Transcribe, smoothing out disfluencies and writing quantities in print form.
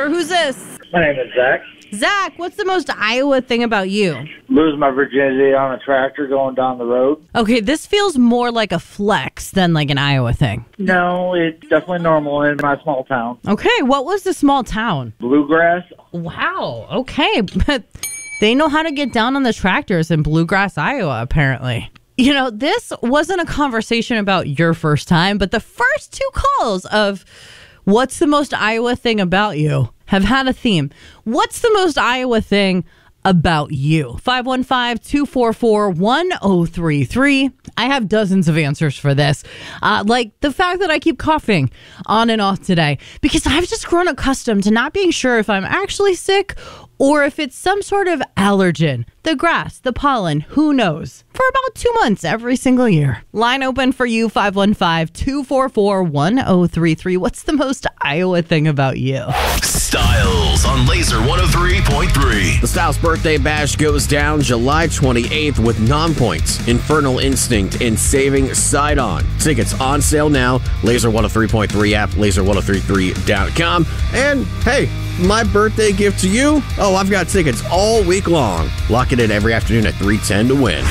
caller. Who's this? My name is Zach. Zach, what's the most Iowa thing about you? Losing my virginity on a tractor going down the road. Okay, this feels more like a flex than like an Iowa thing. No, it's definitely normal in my small town. Okay, what was the small town? Bluegrass. Wow, okay, but they know how to get down on the tractors in Bluegrass, Iowa, apparently. You know, this wasn't a conversation about your first time, but the first two calls of what's the most Iowa thing about you have had a theme. What's the most Iowa thing about you? 515-244-1033. I have dozens of answers for this. Like the fact that I keep coughing on and off today because I've just grown accustomed to not being sure if I'm actually sick or if it's some sort of allergen. The grass, the pollen, who knows? For about 2 months every single year. Line open for you, 515-244-1033. What's the most Iowa thing about you? Styles on Laser 103.3. The Styles Birthday Bash goes down July 28th with Non-Points, Infernal Instinct, and Saving Sidon. Tickets on sale now. Laser 103.3 app, laser1033.com. And hey, my birthday gift to you? Oh, I've got tickets all week long. Lock it in every afternoon at 3:10 to win.